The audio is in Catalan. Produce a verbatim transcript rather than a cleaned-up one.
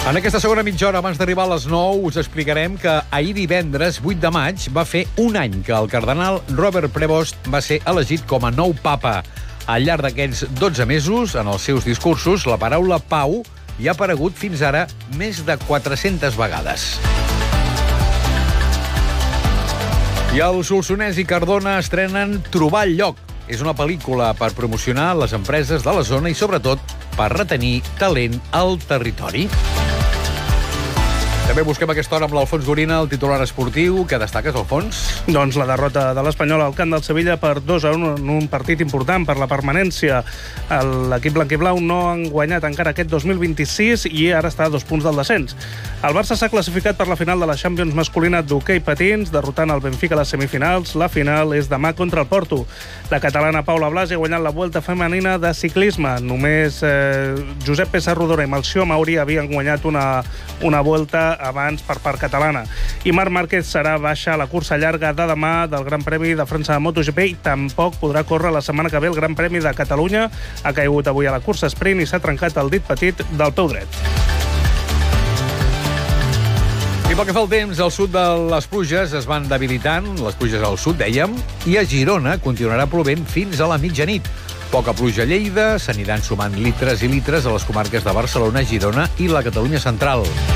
En aquesta segona mitja hora, abans d'arribar a les nou, us explicarem que ahir divendres, vuit de maig, va fer un any que el cardenal Robert Prevost va ser elegit com a nou papa. Al llarg d'aquests dotze mesos, en els seus discursos, la paraula pau hi ha aparegut fins ara més de quatre-centes vegades. I el Solsonès i Cardona estrenen Trobar el lloc. És una pel·lícula per promocionar les empreses de la zona i, sobretot, per retenir talent al territori. També busquem aquesta hora amb l'Alfons Gorina, el titular esportiu. Què destaques, Alfons? Doncs la derrota de l'Espanyol al camp del Sevilla per dos a un en un partit important per la permanència. L'equip blanquiblau no han guanyat encara aquest dos mil vint-i-sis i ara està a dos punts del descens. El Barça s'ha classificat per la final de la Champions masculina d'hoquei patins, derrotant el Benfica a les semifinals. La final és demà contra el Porto. La catalana Paula Blasi ha guanyat la Vuelta femenina de ciclisme. Només eh, Josep Pessarrodona i Melcior Mauri havien guanyat una, una Vuelta abans per part catalana. I Marc Márquez serà baixa a la cursa llarga de demà del Gran Premi de França de MotoGP i tampoc podrà córrer la setmana que ve el Gran Premi de Catalunya. Ha caigut avui a la cursa sprint i s'ha trencat el dit petit del peu dret. I pel que fa al temps, al sud de les pluges es van debilitant, les pluges al sud, dèiem, i a Girona continuarà plovent fins a la mitjanit. Poca pluja a Lleida, s'aniran sumant litres i litres a les comarques de Barcelona, Girona i la Catalunya central.